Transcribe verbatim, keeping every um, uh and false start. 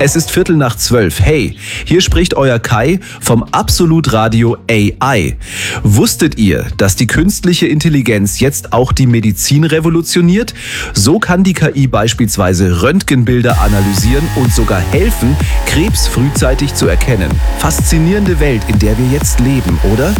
Es ist Viertel nach zwölf. Hey, hier spricht euer Kai vom Absolut Radio A I. Wusstet ihr, dass die künstliche Intelligenz jetzt auch die Medizin revolutioniert? So kann die K I beispielsweise Röntgenbilder analysieren und sogar helfen, Krebs frühzeitig zu erkennen. Faszinierende Welt, in der wir jetzt leben, oder?